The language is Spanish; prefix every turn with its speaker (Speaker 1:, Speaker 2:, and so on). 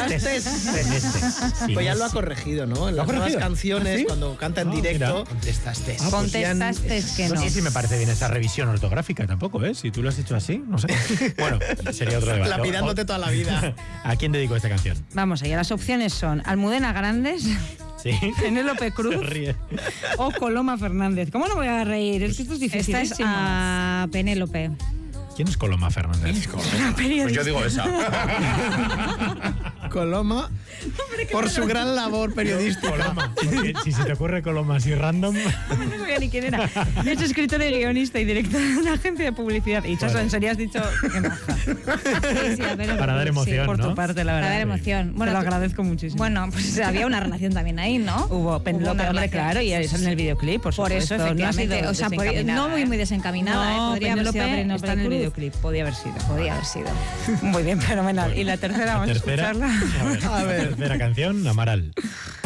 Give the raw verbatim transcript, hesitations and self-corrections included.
Speaker 1: Contestes.
Speaker 2: Sí,
Speaker 1: pues ya lo ha
Speaker 2: sí.
Speaker 1: corregido, ¿no? En
Speaker 2: ¿Lo ha
Speaker 1: las nuevas
Speaker 2: corregido?
Speaker 1: canciones,
Speaker 2: ¿Ah, sí?
Speaker 1: cuando canta en
Speaker 2: Ah,
Speaker 1: directo.
Speaker 2: mira.
Speaker 1: Contestastes.
Speaker 2: Ah, pues ya-
Speaker 3: Contestaste que
Speaker 2: No
Speaker 3: no.
Speaker 2: sé si me parece bien esa revisión ortográfica tampoco, ¿eh? Si tú lo has hecho así, no sé. Bueno, sería otro debate.
Speaker 1: Lapidándote toda la vida.
Speaker 2: ¿A quién dedico esta canción?
Speaker 3: Vamos allá, las opciones son Almudena Grandes,
Speaker 2: Sí.
Speaker 3: Penélope Cruz
Speaker 2: Se ríe.
Speaker 3: o Coloma Fernández. ¿Cómo no voy a reír? Es que esto es difícil.
Speaker 4: Esta es a Penélope.
Speaker 2: ¿Quién es Coloma Fernández?
Speaker 5: Pues yo digo esa.
Speaker 1: Coloma, por su gran labor periodística.
Speaker 2: Coloma. Porque si se te ocurre Coloma así random.
Speaker 3: No sabía ni quién era. Es escritor y guionista y director de una agencia de publicidad. Y Chaso,
Speaker 2: Vale.
Speaker 3: en serio has dicho que maja.
Speaker 4: Sí, a Penélope
Speaker 2: Para dar
Speaker 4: Cruz,
Speaker 2: emoción,
Speaker 3: Por
Speaker 2: ¿no?
Speaker 3: tu parte, la verdad.
Speaker 4: Para dar emoción.
Speaker 3: Te
Speaker 4: Bueno,
Speaker 3: lo
Speaker 4: tú-
Speaker 3: agradezco muchísimo.
Speaker 4: Bueno, pues había una relación también ahí, ¿no?
Speaker 3: Hubo Penélope,
Speaker 4: una
Speaker 3: hombre,
Speaker 4: relación.
Speaker 3: claro, y eso en el videoclip, por
Speaker 4: Por
Speaker 3: supuesto.
Speaker 4: eso, efectivamente.
Speaker 3: No ha
Speaker 4: o
Speaker 3: sido
Speaker 4: sea, por-
Speaker 3: desencaminada,
Speaker 4: no muy,
Speaker 3: ¿eh?
Speaker 4: muy desencaminada.
Speaker 3: No,
Speaker 4: ¿eh? Podría haber sido
Speaker 3: Penélope
Speaker 4: Penélope
Speaker 3: está en el
Speaker 4: Cruz.
Speaker 3: videoclip. Podía haber sido.
Speaker 4: Podría haber sido.
Speaker 3: Muy bien, fenomenal. Y la tercera,
Speaker 2: La
Speaker 3: vamos
Speaker 2: tercera,
Speaker 3: a escucharla.
Speaker 2: a ver,
Speaker 1: A ver.
Speaker 2: la tercera canción, Amaral.